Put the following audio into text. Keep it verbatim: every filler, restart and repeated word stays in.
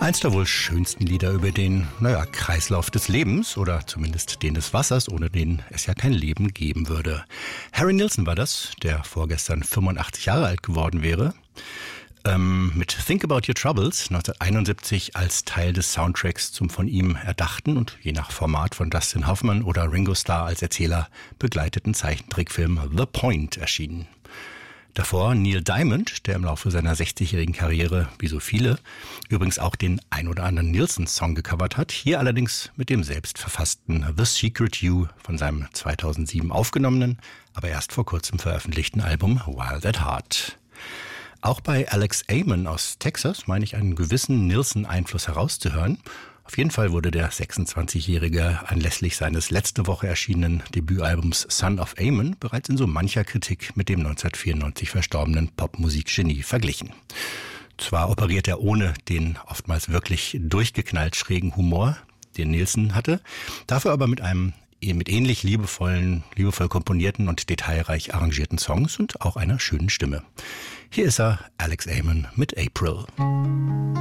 Eins der wohl schönsten Lieder über den, naja, Kreislauf des Lebens oder zumindest den des Wassers, ohne den es ja kein Leben geben würde. Harry Nilsson war das, der vorgestern fünfundachtzig Jahre alt geworden wäre. Ähm, mit Think About Your Troubles neunzehnhunderteinundsiebzig als Teil des Soundtracks zum von ihm erdachten und je nach Format von Dustin Hoffman oder Ringo Starr als Erzähler begleiteten Zeichentrickfilm The Point erschienen. Davor Neil Diamond, der im Laufe seiner sechzigjährigen Karriere, wie so viele, übrigens auch den ein oder anderen Nilsson-Song gecovert hat, hier allerdings mit dem selbst verfassten The Secret You von seinem zweitausendsieben aufgenommenen, aber erst vor kurzem veröffentlichten Album Wild at Heart. Auch bei Alex Amon aus Texas meine ich einen gewissen Nilsson-Einfluss herauszuhören. Auf jeden Fall wurde der sechsundzwanzigjährige anlässlich seines letzte Woche erschienenen Debütalbums Son of Amon bereits in so mancher Kritik mit dem neunzehnhundertvierundneunzig verstorbenen Popmusikgenie verglichen. Zwar operiert er ohne den oftmals wirklich durchgeknallt schrägen Humor, den Nilsson hatte, dafür aber mit einem mit ähnlich liebevollen, liebevoll komponierten und detailreich arrangierten Songs und auch einer schönen Stimme. Hier ist er, Alex Amon mit April.